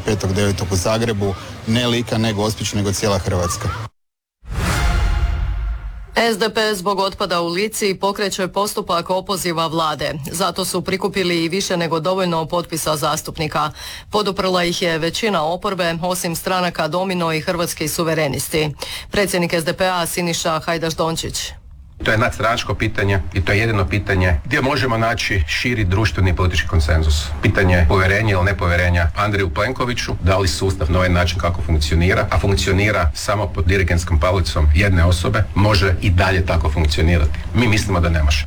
25.9. u Zagrebu, ne Lika, ne Gospić, nego cijela Hrvatska. SDP zbog otpada u Lici pokreće postupak opoziva vlade. Zato su prikupili i više nego dovoljno potpisa zastupnika. Poduprla ih je većina oporbe, osim stranaka Domino i Hrvatski suverenisti. Predsjednik SDP-a Siniša Hajdaš-Dončić. To je nadstranačko pitanje i to je jedino pitanje gdje možemo naći širi društveni i politički konsenzus. Pitanje povjerenja ili nepovjerenja Andreju Plenkoviću, da li sustav na ovaj način kako funkcionira, a funkcionira samo pod dirigentskom palicom jedne osobe, može i dalje tako funkcionirati. Mi mislimo da ne može.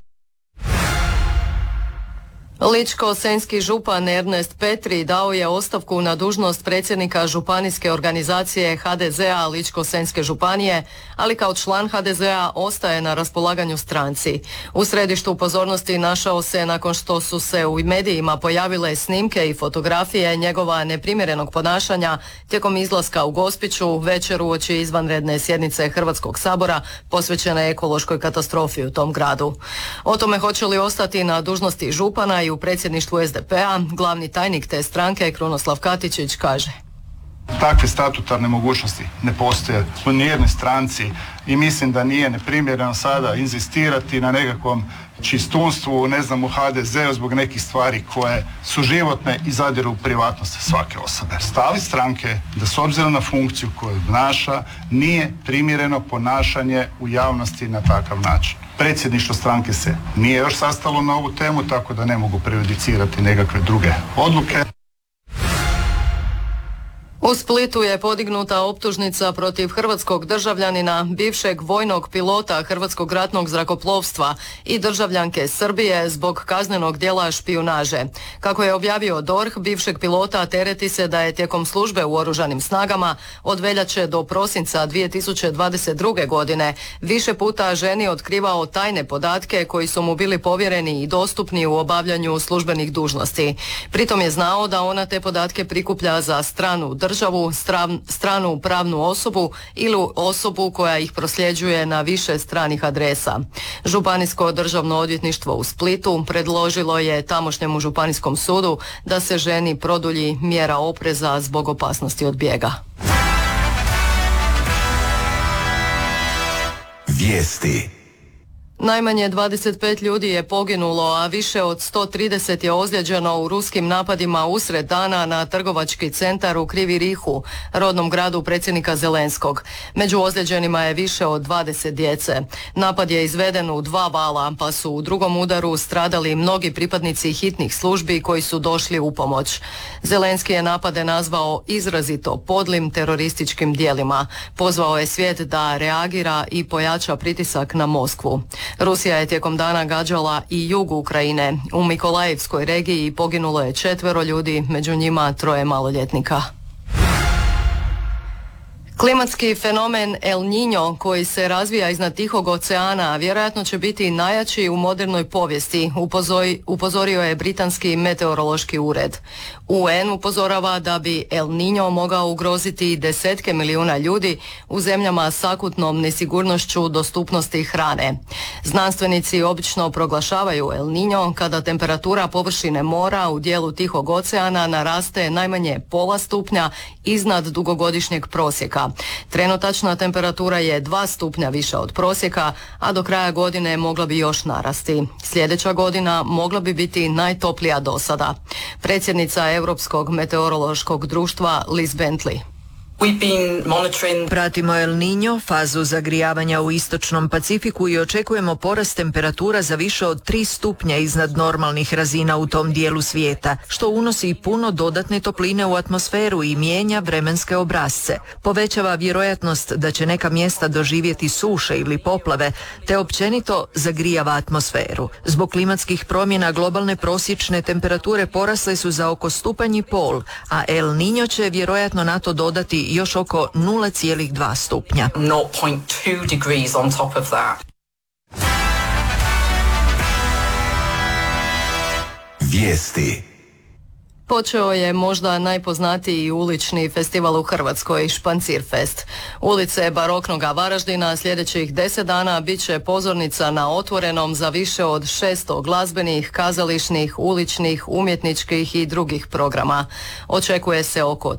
Ličko-senjski župan Ernest Petri dao je ostavku na dužnost predsjednika županijske organizacije HDZ-a Ličko-senjske županije, ali kao član HDZ-a ostaje na raspolaganju stranci. U središtu pozornosti našao se nakon što su se u medijima pojavile snimke i fotografije njegova neprimjerenog ponašanja tijekom izlaska u Gospiću večer uoči izvanredne sjednice Hrvatskog sabora posvećene ekološkoj katastrofi u tom gradu. O tome hoće li ostati na dužnosti župana i u predsjedništvu SDP-a, glavni tajnik te stranke Krunoslav Katičić kaže: Takve statutarne mogućnosti ne postoje u nijednoj stranci i mislim da nije neprimjereno sada inzistirati na nekakvom čistunstvu, ne znam, u HDZ-u zbog nekih stvari koje su životne i zadiru u privatnost svake osobe. Stav stranke da s obzirom na funkciju koju obnaša nije primjereno ponašanje u javnosti na takav način. Predsjedništvo stranke se nije još sastalo na ovu temu, tako da ne mogu prejudicirati nekakve druge odluke. U Splitu je podignuta optužnica protiv hrvatskog državljanina, bivšeg vojnog pilota Hrvatskog ratnog zrakoplovstva i državljanke Srbije zbog kaznenog djela špijunaže. Kako je objavio DORH, bivšeg pilota tereti se da je tijekom službe u Oružanim snagama od veljače do prosinca 2022. godine više puta ženi otkrivao tajne podatke koji su mu bili povjereni i dostupni u obavljanju službenih dužnosti. Pritom je znao da ona te podatke prikuplja za stranu državu, stranu pravnu osobu ili osobu koja ih prosljeđuje na više stranih adresa. Županijsko državno odvjetništvo u Splitu predložilo je tamošnjemu županijskom sudu da se ženi produlji mjera opreza zbog opasnosti od bijega. Vijesti. Najmanje 25 ljudi je poginulo, a više od 130 je ozlijeđeno u ruskim napadima usred dana na trgovački centar u Krivi Rihu, rodnom gradu predsjednika Zelenskog. Među ozlijeđenima je više od 20 djece. Napad je izveden u 2 vala, pa su u drugom udaru stradali mnogi pripadnici hitnih službi koji su došli u pomoć. Zelenski je napade nazvao izrazito podlim terorističkim djelima. Pozvao je svijet da reagira i pojača pritisak na Moskvu. Rusija je tijekom dana gađala i jug Ukrajine. U Mikolajevskoj regiji poginulo je 4 ljudi, među njima 3 maloljetnika. Klimatski fenomen El Niño koji se razvija iznad Tihog oceana vjerojatno će biti najjači u modernoj povijesti, upozorio je britanski meteorološki ured. UN upozorava da bi El Niño mogao ugroziti desetke milijuna ljudi u zemljama s akutnom nesigurnošću dostupnosti hrane. Znanstvenici obično proglašavaju El Niño kada temperatura površine mora u dijelu Tihog oceana naraste najmanje pola stupnja iznad dugogodišnjeg prosjeka. Trenutačna temperatura je 2 stupnja više od prosjeka, a do kraja godine mogla bi još narasti. Sljedeća godina mogla bi biti najtoplija do sada. Predsjednica Europskog meteorološkog društva Liz Bentley. Pratimo El Niño, fazu zagrijavanja u istočnom Pacifiku i očekujemo porast temperatura za više od 3 stupnja iznad normalnih razina u tom dijelu svijeta, što unosi puno dodatne topline u atmosferu i mijenja vremenske obrasce. Povećava vjerojatnost da će neka mjesta doživjeti suše ili poplave, te općenito zagrijava atmosferu. Zbog klimatskih promjena globalne prosječne temperature porasle su za oko 1,5 stupnja, a El Niño će vjerojatno na to dodati još oko 0,2 stupnja. 0.2 degrees on top of that. Vijesti. Počeo je možda najpoznatiji ulični festival u Hrvatskoj, Špancirfest. Ulice baroknoga Varaždina sljedećih 10 dana bit će pozornica na otvorenom za više od 600 glazbenih, kazališnih, uličnih, umjetničkih i drugih programa. Očekuje se oko